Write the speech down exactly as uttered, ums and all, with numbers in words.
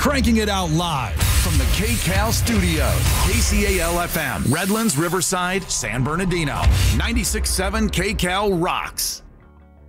cranking it out live from the K-Cal studios. K C A L F M, Redlands, Riverside, San Bernardino. ninety-six point seven K-Cal rocks.